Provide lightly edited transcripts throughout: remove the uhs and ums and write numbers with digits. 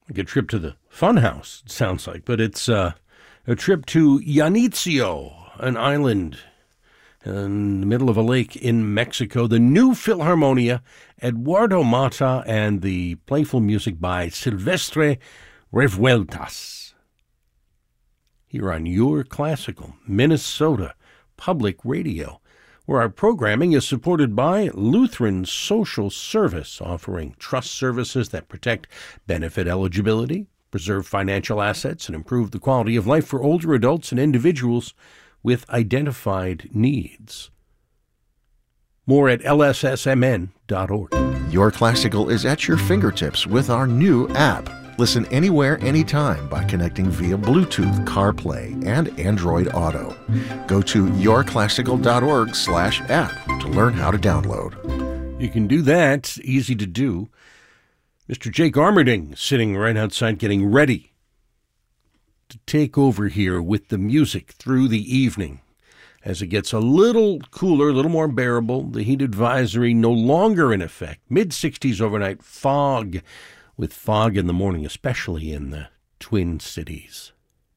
Like a trip to the funhouse, it sounds like, but it's a trip to Janitzio, an island in the middle of a lake in Mexico. The new Philharmonia, Eduardo Mata, and the playful music by Silvestre Revueltas. Here on Your Classical, Minnesota Public Radio, where our programming is supported by Lutheran Social Service, offering trust services that protect benefit eligibility, preserve financial assets, and improve the quality of life for older adults and individuals with identified needs. More at lssmn.org. Your Classical is at your fingertips with our new app. Listen anywhere, anytime by connecting via Bluetooth, CarPlay, and Android Auto. Go to yourclassical.org/app to learn how to download. You can do that. Easy to do. Mr. Jake Armerding sitting right outside getting ready to take over here with the music through the evening. As it gets a little cooler, a little more bearable, the heat advisory no longer in effect. Mid-60s overnight, fog, with fog in the morning, especially in the Twin Cities.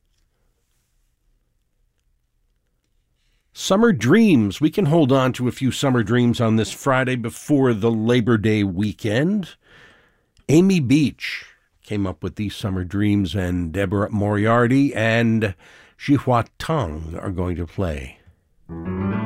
Summer dreams. We can hold on to a few summer dreams on this Friday before the Labor Day weekend. Amy Beach came up with these summer dreams, and Deborah Moriarty and Jihua Tang are going to play.